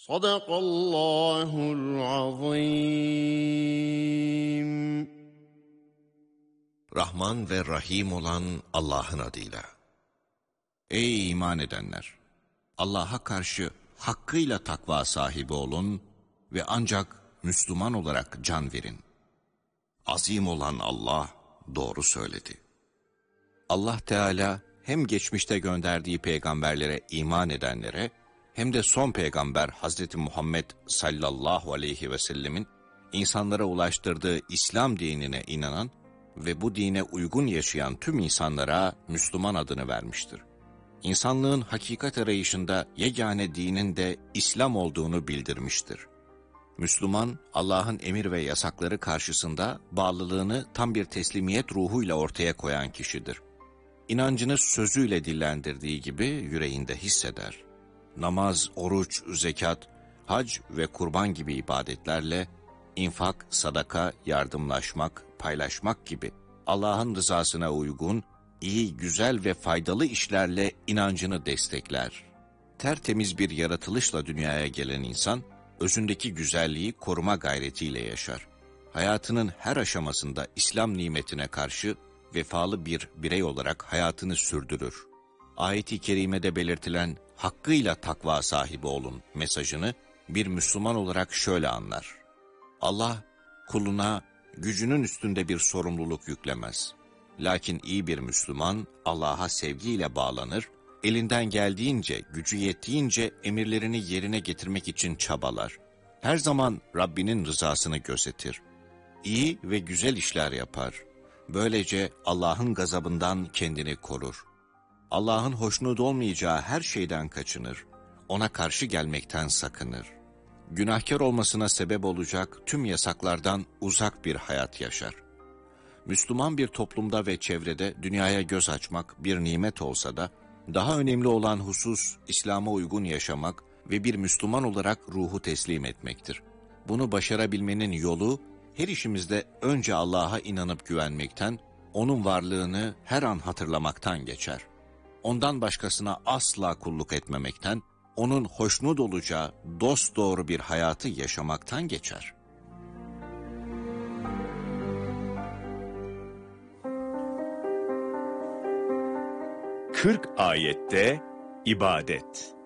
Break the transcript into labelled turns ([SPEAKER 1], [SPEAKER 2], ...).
[SPEAKER 1] Sadakallahul azim.
[SPEAKER 2] Rahman ve Rahim olan Allah'ın adıyla. Ey iman edenler! Allah'a karşı hakkıyla takva sahibi olun ve ancak Müslüman olarak can verin. Azim olan Allah doğru söyledi. Allah Teala hem geçmişte gönderdiği peygamberlere iman edenlere hem de son peygamber Hazreti Muhammed sallallahu aleyhi ve sellemin insanlara ulaştırdığı İslam dinine inanan ve bu dine uygun yaşayan tüm insanlara Müslüman adını vermiştir. İnsanlığın hakikat arayışında yegane dinin de İslam olduğunu bildirmiştir. Müslüman, Allah'ın emir ve yasakları karşısında bağlılığını tam bir teslimiyet ruhuyla ortaya koyan kişidir. İnancını sözüyle dillendirdiği gibi yüreğinde hisseder. Namaz, oruç, zekat, hac ve kurban gibi ibadetlerle infak, sadaka, yardımlaşmak, paylaşmak gibi Allah'ın rızasına uygun, iyi, güzel ve faydalı işlerle inancını destekler. Tertemiz bir yaratılışla dünyaya gelen insan, özündeki güzelliği koruma gayretiyle yaşar. Hayatının her aşamasında İslam nimetine karşı vefalı bir birey olarak hayatını sürdürür. Ayet-i kerimede belirtilen hakkıyla takva sahibi olun mesajını bir Müslüman olarak şöyle anlar. Allah kuluna gücünün üstünde bir sorumluluk yüklemez. Lakin iyi bir Müslüman Allah'a sevgiyle bağlanır, elinden geldiğince, gücü yettiğince emirlerini yerine getirmek için çabalar. Her zaman Rabbinin rızasını gözetir. İyi ve güzel işler yapar. Böylece Allah'ın gazabından kendini korur. Allah'ın hoşnut olmayacağı her şeyden kaçınır. Ona karşı gelmekten sakınır. Günahkar olmasına sebep olacak tüm yasaklardan uzak bir hayat yaşar. Müslüman bir toplumda ve çevrede dünyaya göz açmak bir nimet olsa da, daha önemli olan husus İslam'a uygun yaşamak ve bir Müslüman olarak ruhu teslim etmektir. Bunu başarabilmenin yolu, her işimizde önce Allah'a inanıp güvenmekten, onun varlığını her an hatırlamaktan geçer. Ondan başkasına asla kulluk etmemekten, onun hoşnut olacağı dosdoğru bir hayatı yaşamaktan geçer.
[SPEAKER 3] Kırk ayette ibadet.